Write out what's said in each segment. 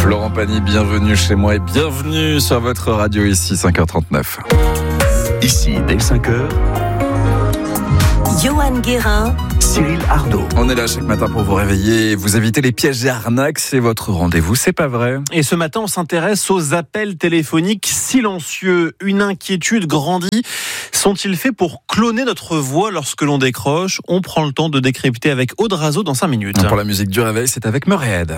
Florent Pagny, bienvenue chez moi et bienvenue sur votre radio ici, 5h39. Ici, dès 5h, Johan Guérin, Cyril Ardo. On est là chaque matin pour vous réveiller et vous éviter les pièges et arnaques. C'est votre rendez-vous, c'est pas vrai? Et ce matin, on s'intéresse aux appels téléphoniques silencieux. Une inquiétude grandit. Sont-ils faits pour cloner notre voix lorsque l'on décroche? On prend le temps de décrypter avec Aude Razo dans 5 minutes. Pour la musique du réveil, c'est avec Murray.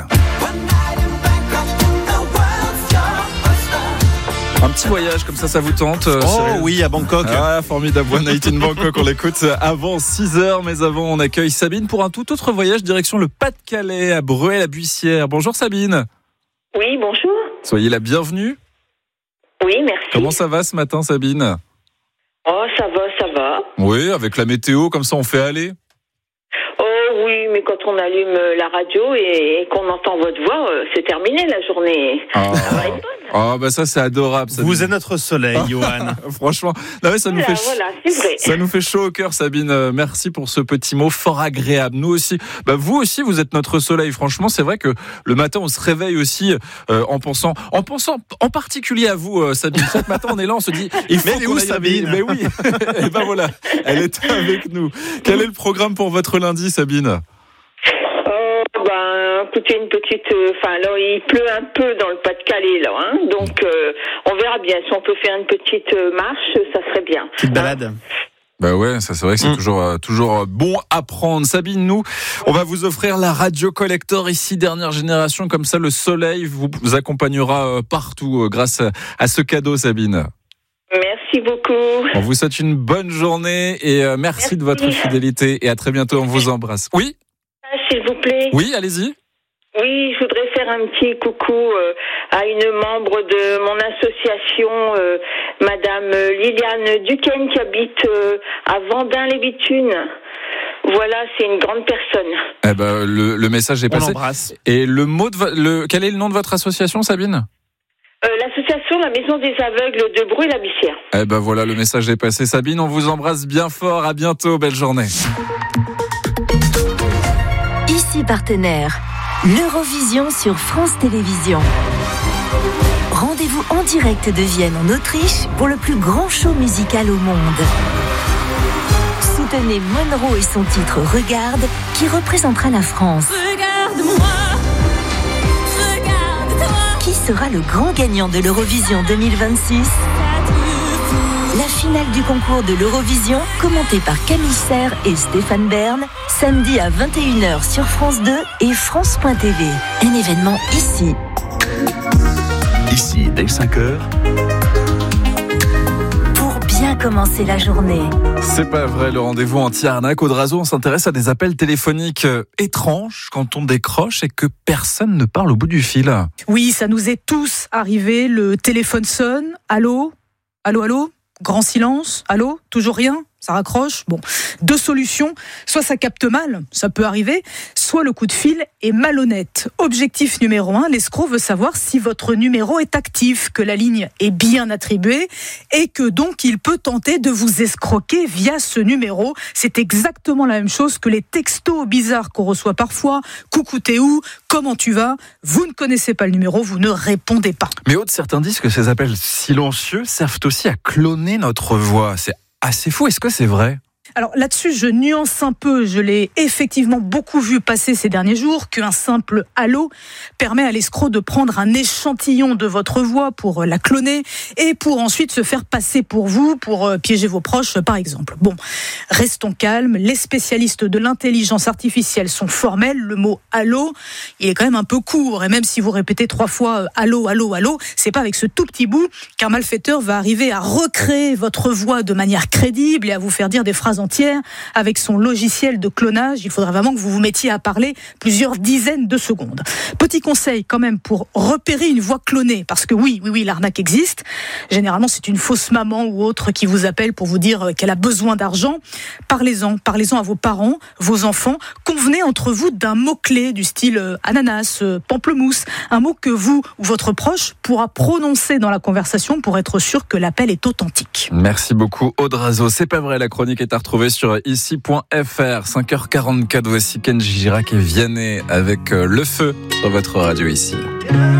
Un petit voyage comme ça vous tente, Cyril? Oui, à Bangkok. Ah, formidable, One Night in Bangkok, on l'écoute avant 6h, mais avant on accueille Sabine pour un tout autre voyage direction le Pas-de-Calais, à Breuil-la-Buissière. Bonjour Sabine. Oui, bonjour. Soyez la bienvenue. Oui, merci. Comment ça va ce matin, Sabine? Oh, ça va. Oui, avec la météo, comme ça on fait aller. Oh oui, mais quand on allume la radio et qu'on entend votre voix, c'est terminé la journée. Ça va être bonne. Ah bah ça c'est adorable. Sabine. Vous êtes notre soleil, Johan. Franchement, non, mais ça nous fait Voilà, c'est vrai. Ça nous fait chaud au cœur, Sabine. Merci pour ce petit mot fort agréable. Nous aussi, vous aussi, vous êtes notre soleil. Franchement, c'est vrai que le matin, on se réveille aussi en pensant en particulier à vous, Sabine. Chaque matin, on est là, on se dit, il faut qu'on aille Sabine. Mais oui. Et ben voilà, elle est avec nous. Quel est le programme pour votre lundi, Sabine? Écoutez, une petite... alors, il pleut un peu dans le Pas-de-Calais, là. Donc, on verra bien. Si on peut faire une petite marche, ça serait bien. Petite balade. Bah ouais, ça c'est vrai que c'est toujours bon à prendre. Sabine, nous, on va vous offrir la Radio Collector ici, dernière génération. Comme ça, le soleil vous accompagnera partout grâce à ce cadeau, Sabine. Merci beaucoup. On vous souhaite une bonne journée et merci de votre fidélité. Et à très bientôt, on vous embrasse. Oui? S'il vous plaît. Oui, allez-y. Oui, je voudrais faire un petit coucou à une membre de mon association, Madame Liliane Duquesne, qui habite à Vendin-les-Bitunes. Voilà, c'est une grande personne. Eh ben, le message est passé. On l'embrasse. Et quel est le nom de votre association, Sabine? L'association La Maison des Aveugles de Breuil-la-Buissière. Eh ben voilà, le message est passé. Sabine, on vous embrasse bien fort. À bientôt, belle journée. ici partenaire, l'Eurovision sur France Télévisions. Rendez-vous en direct de Vienne en Autriche pour le plus grand show musical au monde. Soutenez Monroe et son titre Regarde, qui représentera la France. Regarde-moi, regarde-toi. Qui sera le grand gagnant de l'Eurovision 2026? La finale du concours de l'Eurovision, commentée par Camille Serre et Stéphane Bern, samedi à 21h sur France 2 et France.tv. Un événement ici. Ici, dès 5h, Pour bien commencer la journée. C'est pas vrai, le rendez-vous anti-arnaque. Aude Razo, on s'intéresse à des appels téléphoniques étranges quand on décroche et que personne ne parle au bout du fil. Oui, ça nous est tous arrivé. Le téléphone sonne. Allô? Allô, allô? Grand silence. Allô? Toujours rien? Ça raccroche. Bon, deux solutions. Soit ça capte mal, ça peut arriver, soit le coup de fil est malhonnête. Objectif numéro 1, l'escroc veut savoir si votre numéro est actif, que la ligne est bien attribuée et que donc il peut tenter de vous escroquer via ce numéro. C'est exactement la même chose que les textos bizarres qu'on reçoit parfois. Coucou, t'es où? Comment tu vas? Vous ne connaissez pas le numéro, vous ne répondez pas. Mais Aude, certains disent que ces appels silencieux servent aussi à cloner notre voix. C'est assez fou, est-ce que c'est vrai? Alors là-dessus, je nuance un peu, je l'ai effectivement beaucoup vu passer ces derniers jours, qu'un simple « allô » permet à l'escroc de prendre un échantillon de votre voix pour la cloner et pour ensuite se faire passer pour vous, pour piéger vos proches par exemple. Bon, restons calmes, les spécialistes de l'intelligence artificielle sont formels, le mot « allô », il est quand même un peu court et même si vous répétez 3 fois « allô, allô, allô », c'est pas avec ce tout petit bout qu'un malfaiteur va arriver à recréer votre voix de manière crédible et à vous faire dire des phrases entière avec son logiciel de clonage. Il faudra vraiment que vous vous mettiez à parler plusieurs dizaines de secondes. Petit conseil quand même pour repérer une voix clonée, parce que oui, l'arnaque existe. Généralement, c'est une fausse maman ou autre qui vous appelle pour vous dire qu'elle a besoin d'argent. Parlez-en à vos parents, vos enfants. Convenez entre vous d'un mot-clé du style ananas, pamplemousse, un mot que vous ou votre proche pourra prononcer dans la conversation pour être sûr que l'appel est authentique. Merci beaucoup Aude Razo. C'est pas vrai, la chronique est à retrouver sur ici.fr. 5h44, voici Kenji Girac et Vianney avec Le Feu sur votre radio ici.